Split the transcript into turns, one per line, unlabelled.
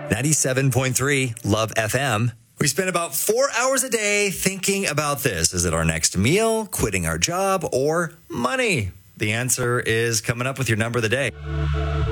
97.3 Love FM. We spend about 4 hours a day thinking about this. Is it our next meal, quitting our job, or money? The answer is coming up with your number of the day.